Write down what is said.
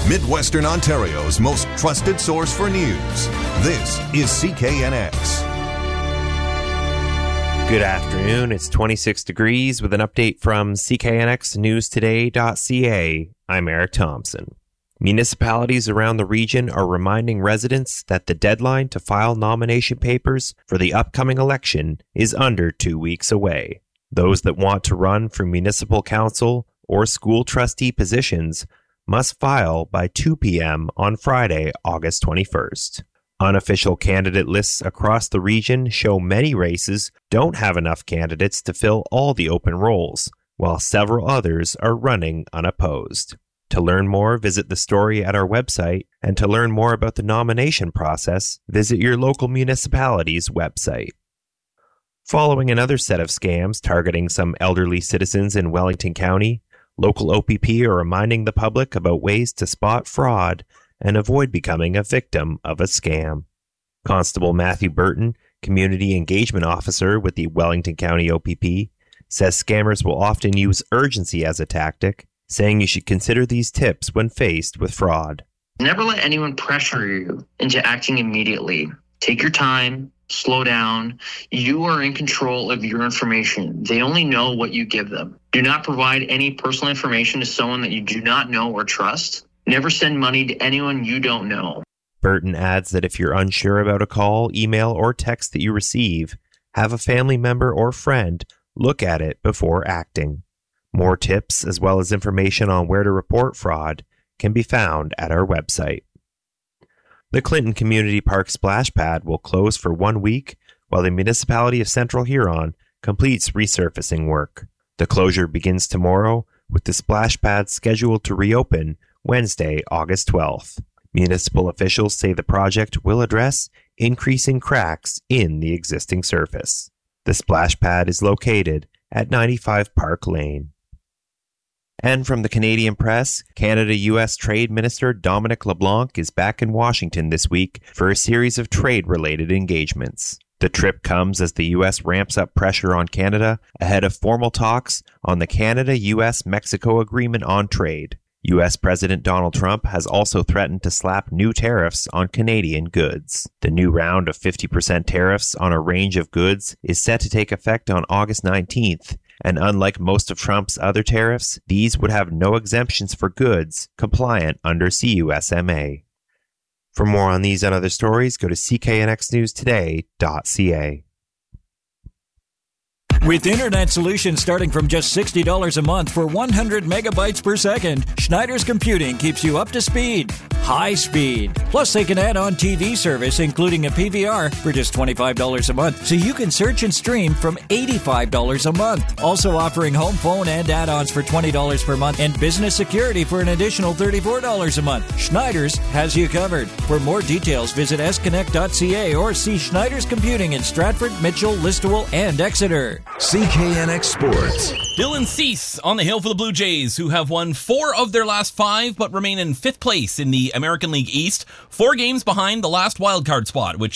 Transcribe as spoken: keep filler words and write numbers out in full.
Midwestern Ontario's most trusted source for news. This is C K N X. Good afternoon. It's twenty-six degrees with an update from C K N X News Today dot C A. I'm Eric Thompson. Municipalities around the region are reminding residents that the deadline to file nomination papers for the upcoming election is under two weeks away. Those that want to run for municipal council or school trustee positions must file by two p.m. on Friday, August twenty-first. Unofficial candidate lists across the region show many races don't have enough candidates to fill all the open roles, while several others are running unopposed. To learn more, visit the story at our website, and to learn more about the nomination process, visit your local municipality's website. Following another set of scams targeting some elderly citizens in Wellington County, local O P P are reminding the public about ways to spot fraud and avoid becoming a victim of a scam. Constable Matthew Burton, Community Engagement Officer with the Wellington County O P P, says scammers will often use urgency as a tactic, saying you should consider these tips when faced with fraud. Never let anyone pressure you into acting immediately. Take your time. Slow down. You are in control of your information. They only know what you give them. Do not provide any personal information to someone that you do not know or trust. Never send money to anyone you don't know. Burton adds that if you're unsure about a call, email, or text that you receive, have a family member or friend look at it before acting. More tips, as well as information on where to report fraud, can be found at our website. The Clinton Community Park splash pad will close for one week while the municipality of Central Huron completes resurfacing work. The closure begins tomorrow, with the splash pad scheduled to reopen Wednesday, August twelfth. Municipal officials say the project will address increasing cracks in the existing surface. The splash pad is located at ninety-five Park Lane. And from the Canadian press, Canada-U S Trade Minister Dominic LeBlanc is back in Washington this week for a series of trade-related engagements. The trip comes as the U S ramps up pressure on Canada ahead of formal talks on the Canada-U S Mexico Agreement on Trade. U S President Donald Trump has also threatened to slap new tariffs on Canadian goods. The new round of fifty percent tariffs on a range of goods is set to take effect on August nineteenth, and unlike most of Trump's other tariffs, these would have no exemptions for goods compliant under C U S M A. For more on these and other stories, go to C K N X News Today dot C A. With internet solutions starting from just sixty dollars a month for one hundred megabytes per second, Schneider's Computing keeps you up to speed. High speed. Plus, they can add on T V service, including a P V R, for just twenty-five dollars a month, so you can search and stream from eighty-five dollars a month. Also offering home phone and add-ons for twenty dollars per month and business security for an additional thirty-four dollars a month. Schneider's has you covered. For more details, visit s connect dot c a or see Schneider's Computing in Stratford, Mitchell, Listowel, and Exeter. C K N X Sports. Dylan Cease on the hill for the Blue Jays, who have won four of their last five but remain in fifth place in the American League East, four games behind the last wildcard spot, which